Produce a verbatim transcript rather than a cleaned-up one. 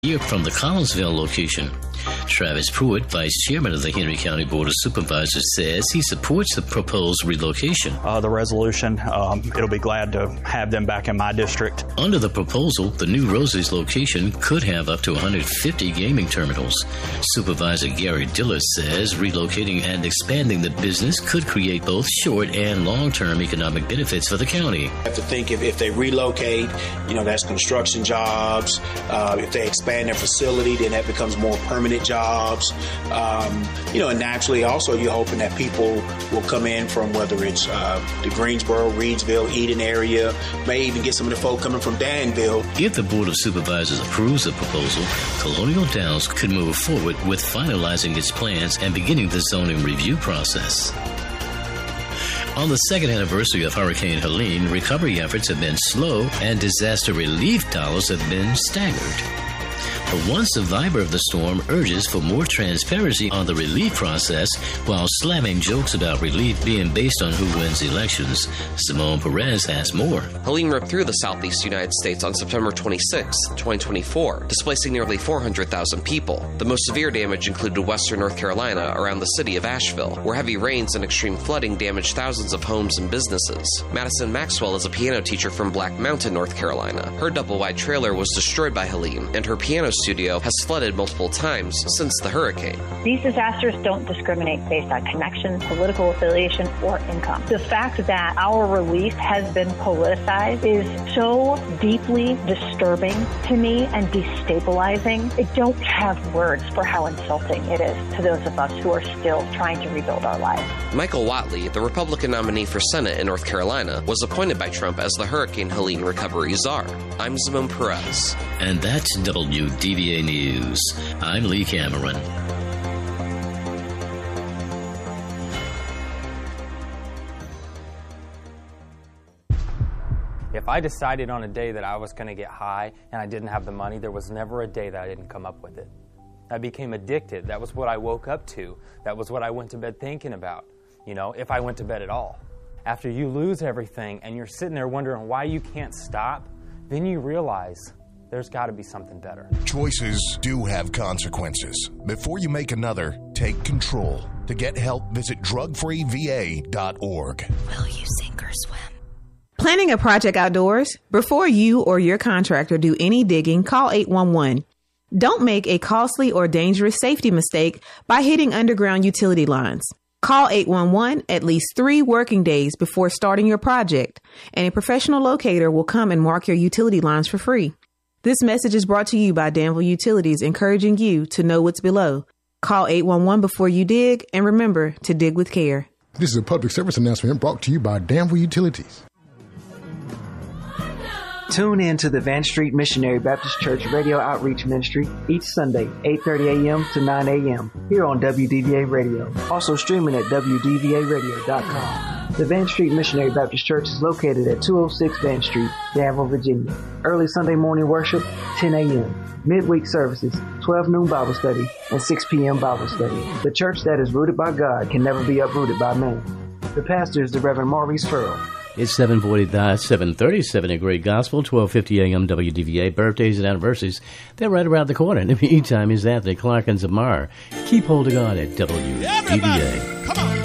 Here from the Collinsville location, Travis Pruitt, Vice Chairman of the Henry County Board of Supervisors, says he supports the proposed relocation. Uh, the resolution, um, it'll be glad to have them back in my district. Under the proposal, the new Rosie's location could have up to one hundred fifty gaming terminals. Supervisor Gary Dillard says relocating and expanding the business could create both short and long-term economic benefits for the county. You have to think if, if they relocate, you know, that's construction jobs. Uh, if they expand their facility, then that becomes more permanent jobs. Um, you know, and naturally also you're hoping that people will come in from whether it's uh, the Greensboro, Reidsville, Eden area, may even get some of the folk coming from Danville. If the Board of Supervisors approves the proposal, Colonial Downs could move forward with finalizing its plans and beginning the zoning review process. On the second anniversary of Hurricane Helene, recovery efforts have been slow and disaster relief dollars have been staggered. But one survivor of the storm urges for more transparency on the relief process while slamming jokes about relief being based on who wins elections. Simone Perez has more. Helene ripped through the southeast United States on September twenty-sixth, twenty twenty-four, displacing nearly four hundred thousand people. The most severe damage included western North Carolina around the city of Asheville, where heavy rains and extreme flooding damaged thousands of homes and businesses. Madison Maxwell is a piano teacher from Black Mountain, North Carolina. Her double-wide trailer was destroyed by Helene, and her piano studio has flooded multiple times since the hurricane. These disasters don't discriminate based on connection, political affiliation, or income. The fact that our relief has been politicized is so deeply disturbing to me and destabilizing. I don't have words for how insulting it is to those of us who are still trying to rebuild our lives. Michael Whatley, the Republican nominee for Senate in North Carolina, was appointed by Trump as the Hurricane Helene recovery czar. I'm Simone Perez. And that's W D V A News. I'm Lee Cameron. If I decided on a day that I was going to get high and I didn't have the money, there was never a day that I didn't come up with it. I became addicted. That was what I woke up to. That was what I went to bed thinking about, you know, if I went to bed at all. After you lose everything and you're sitting there wondering why you can't stop, then you realize there's got to be something better. Choices do have consequences. Before you make another, take control. To get help, visit drug free v a dot org. Will you sink or swim? Planning a project outdoors? Before you or your contractor do any digging, call eight one one. Don't make a costly or dangerous safety mistake by hitting underground utility lines. Call eight one one at least three working days before starting your project, and a professional locator will come and mark your utility lines for free. This message is brought to you by Danville Utilities, encouraging you to know what's below. Call eight one one before you dig, and remember to dig with care. This is a public service announcement brought to you by Danville Utilities. Tune in to the Van Street Missionary Baptist Church Radio Outreach Ministry each Sunday, eight thirty a.m. to nine a.m. here on W D V A Radio. Also streaming at w d v a radio dot com. The Van Street Missionary Baptist Church is located at two oh six Van Street, Danville, Virginia. Early Sunday morning worship, ten a.m. Midweek services, twelve noon Bible study, and six p.m. Bible study. The church that is rooted by God can never be uprooted by man. The pastor is the Reverend Maurice Furrow. It's seven forty-nine, seven thirty-seven at Great Gospel, twelve fifty a.m. W D V A. Birthdays and anniversaries, they're right around the corner. In the meantime, is Anthony Clark and Zamar. Keep holding on at W D V A. Everybody, come on.